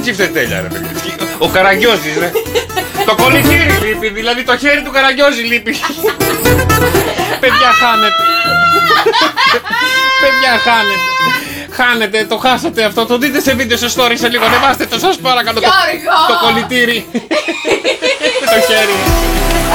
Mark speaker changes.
Speaker 1: τσιφτετέλια ρε παιδί. Ο Καραγκιόζης ρε. Το κολλητήρι λείπει, δηλαδή το χέρι του Καραγκιόζη λείπει. Παιδιά χάνετε. Παιδιά χάνετε. Χάνετε, το χάσατε αυτό. Το δείτε σε βίντεο στο story σε λίγο. Ανεβάστε το σας παρακαλώ. Το κολλητήρι. Το χέρι.